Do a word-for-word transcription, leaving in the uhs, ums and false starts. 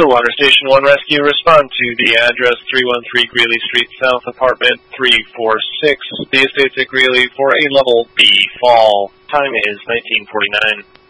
Water Station one Rescue, respond to the address three one three Greeley Street South, apartment three four six, the Estates at Greeley, for a level B fall. Time is nineteen forty-nine.